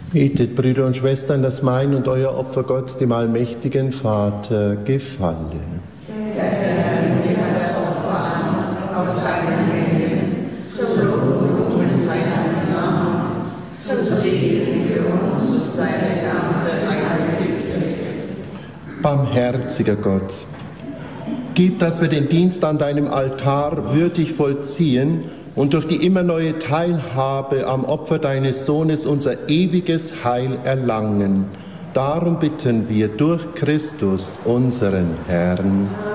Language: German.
Betet, Brüder und Schwestern, dass mein und euer Opfer Gott, dem allmächtigen Vater, gefalle. Der Herr nimmt das Opfer an, aus seinem Willen, zur Lob und Ruhm seines Namens, zum Segen für uns und seine ganze heilige Kirche. Barmherziger Gott, gib, dass wir den Dienst an deinem Altar würdig vollziehen und durch die immer neue Teilhabe am Opfer deines Sohnes unser ewiges Heil erlangen. Darum bitten wir durch Christus, unseren Herrn.